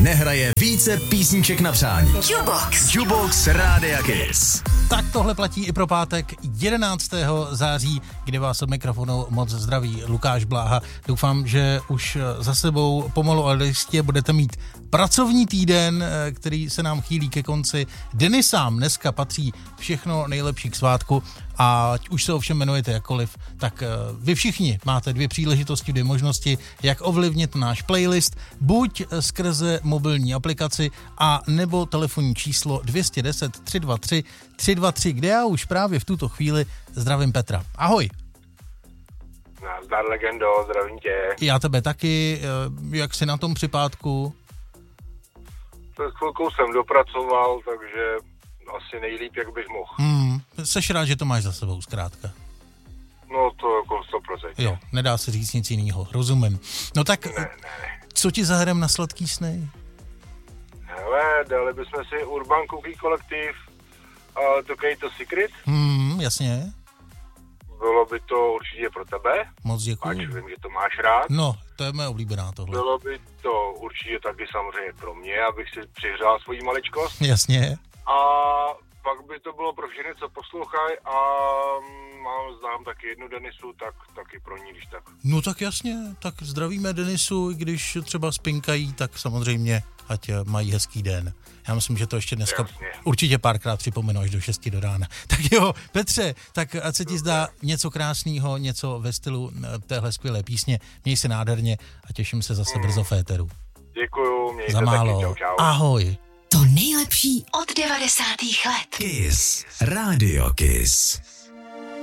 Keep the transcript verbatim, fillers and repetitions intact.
nehraje více písniček na přání. Jukebox. Jukebox Rádia Kiss. Tak tohle platí i pro pátek jedenáctého září, kdy vás od mikrofonu moc zdraví Lukáš Bláha. Doufám, že už za sebou pomalu ale jistě budete mít pracovní týden, který se nám chýlí ke konci. Denisám dneska patří všechno nejlepší k svátku a ať už se ovšem jmenujete jakkoliv, tak vy všichni máte dvě příležitosti, dvě možnosti, jak ovlivnit náš playlist, buď skrze mobilní aplikaci a nebo telefonní číslo dvě deset tři dva tři tři dva tři, kde já už právě v tuto chvíli zdravím Petra. Ahoj. Nazdar, legendo, zdravím tě. Já tebe taky, jak jsi na tom při pátku? Před chvilkou jsem dopracoval, takže asi nejlíp, jak bych mohl. Hmm, seš rád, že to máš za sebou zkrátka. No to jako sto procent. Jo, nedá se říct nic jiného, rozumím. No tak, ne, ne, ne. Co ti zahrem na sladký sny? Hele, dali bychom si Urban Cookie Collective a Tokay to Secret. Hmm, jasně. Bylo by to určitě pro tebe. Moc děkuji. Ač vím, že to máš rád. No, to je moje oblíbená tohle. Bylo by to určitě taky samozřejmě pro mě, abych si přihřál svoji maličkost. Jasně. A pak by to bylo pro všechny, co poslouchají a mám, znám taky jednu Denisu, tak taky pro ní, když tak. No tak jasně, tak zdravíme Denisu, když třeba spinkají, tak samozřejmě, ať mají hezký den. Já myslím, že to ještě dneska jasně. Určitě párkrát připomenu až do šesti do rána. Tak jo, Petře, tak ať se ti zdá něco krásného, něco ve stylu téhle skvělé písně. Měj se nádherně a těším se zase mm. brzo v éteru. Děkuju, mějte Za málo. taky, čau, čau. Ahoj. To nejlepší od devadesátých let. Kiss. Rádio Kiss.